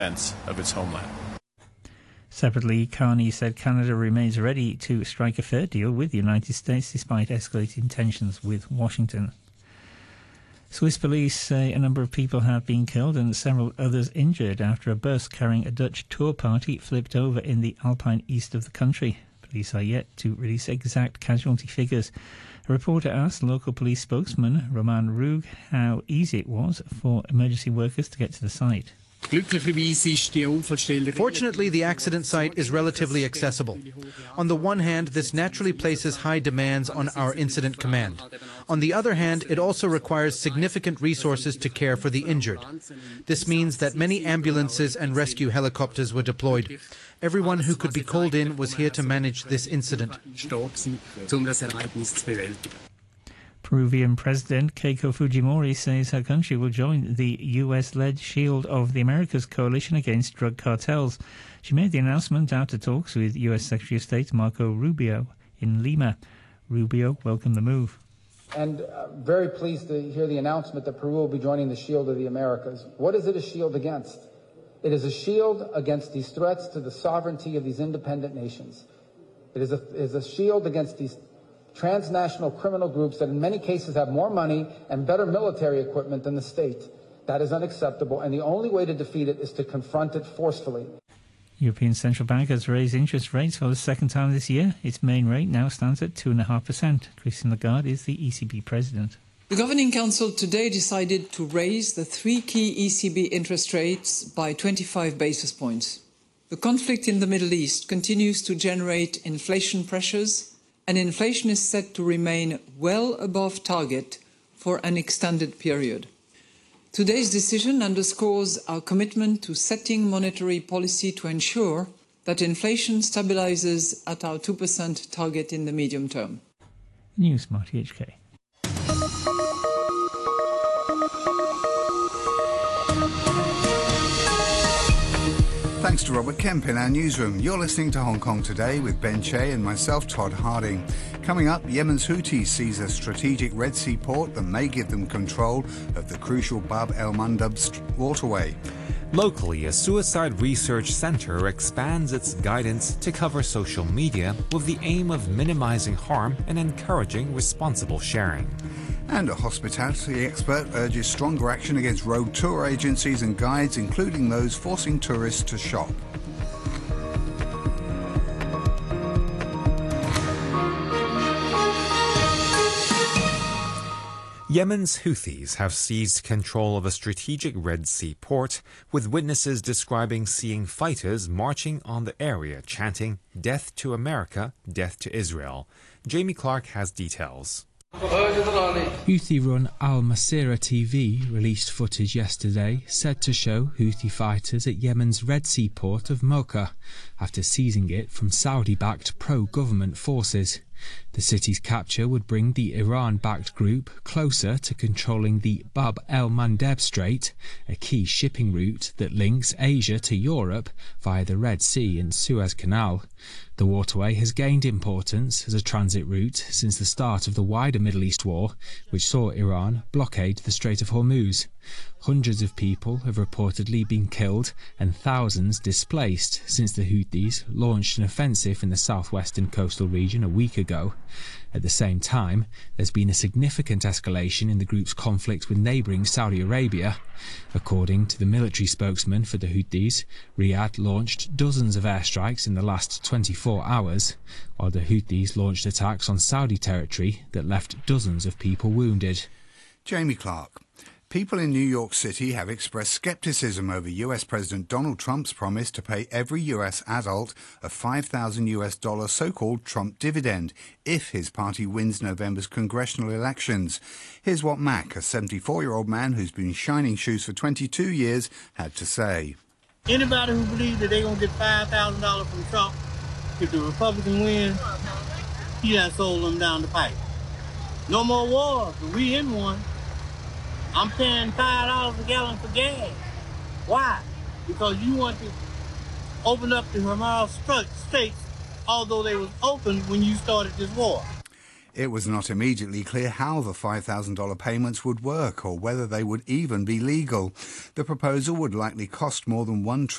of its homeland. Separately, Carney said Canada remains ready to strike a fair deal with the United States despite escalating tensions with Washington. Swiss police say a number of people have been killed and several others injured after a bus carrying a Dutch tour party flipped over in the Alpine east of the country. Police are yet to release exact casualty figures. A reporter asked local police spokesman Roman Rug how easy it was for emergency workers to get to the site. Fortunately, the accident site is relatively accessible. On the one hand, this naturally places high demands on our incident command. On the other hand, it also requires significant resources to care for the injured. This means that many ambulances and rescue helicopters were deployed. Everyone who could be called in was here to manage this incident. Peruvian President Keiko Fujimori says her country will join the US-led Shield of the Americas coalition against drug cartels. She made the announcement after talks with US Secretary of State Marco Rubio in Lima. Rubio welcomed the move. And very pleased to hear the announcement that Peru will be joining the Shield of the Americas. What is it a shield against? It is a shield against these threats to the sovereignty of these independent nations. It is a shield against these transnational criminal groups that in many cases have more money and better military equipment than the state. That is unacceptable, and the only way to defeat it is to confront it forcefully. European Central Bank has raised interest rates for the second time this year. Its main rate now stands at 2.5%. Christine Lagarde is the ECB president. The Governing Council today decided to raise the three key ECB interest rates by 25 basis points. The conflict in the Middle East continues to generate inflation pressures, and inflation is set to remain well above target for an extended period. Today's decision underscores our commitment to setting monetary policy to ensure that inflation stabilises at our 2% target in the medium term. News, Marty HK. Thanks to Robert Kemp in our newsroom. You're listening to Hong Kong Today with Ben Che and myself, Todd Harding. Coming up, Yemen's Houthis seize a strategic Red Sea port that may give them control of the crucial Bab el-Mandab waterway. Locally, a suicide research centre expands its guidance to cover social media with the aim of minimising harm and encouraging responsible sharing. And a hospitality expert urges stronger action against rogue tour agencies and guides, including those forcing tourists to shop. Yemen's Houthis have seized control of a strategic Red Sea port, with witnesses describing seeing fighters marching on the area chanting, "Death to America, death to Israel." Jamie Clark has details. Houthi-run Al Masirah TV released footage yesterday said to show Houthi fighters at Yemen's Red Sea port of Mocha after seizing it from Saudi-backed pro-government forces. The city's capture would bring the Iran-backed group closer to controlling the Bab el-Mandeb Strait, a key shipping route that links Asia to Europe via the Red Sea and Suez Canal. The waterway has gained importance as a transit route since the start of the wider Middle East war, which saw Iran blockade the Strait of Hormuz. Hundreds of people have reportedly been killed and thousands displaced since the Houthis launched an offensive in the southwestern coastal region a week ago. At the same time, there's been a significant escalation in the group's conflict with neighbouring Saudi Arabia. According to the military spokesman for the Houthis, Riyadh launched dozens of airstrikes in the last 24 hours, while the Houthis launched attacks on Saudi territory that left dozens of people wounded. Jamie Clark. People in New York City have expressed skepticism over US President Donald Trump's promise to pay every US adult a $5,000 so-called Trump dividend if his party wins November's congressional elections. Here's what Mac, a 74-year-old man who's been shining shoes for 22 years, had to say. Anybody who believes that they're going to get $5,000 from Trump if the Republican win, he done sold them down the pipe. No more wars, but we in one. I'm paying $5 a gallon for gas. Why? Because you want to open up the Hamas straits, although they was open when you started this war. It was not immediately clear how the $5,000 payments would work or whether they would even be legal. The proposal would likely cost more than $1 trillion